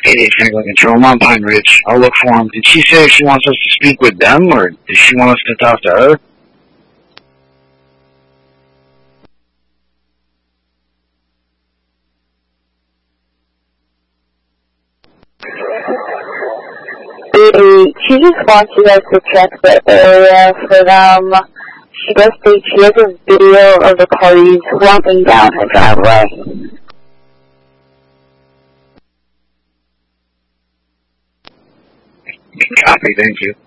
Idiot's gonna go control them on Pine Ridge. I'll look for him. Did she say she wants us to speak with them, or does she want us to talk to her? She just wants you guys to check the area for them. She does think she has a video of the parties walking down her driveway. Copy, thank you.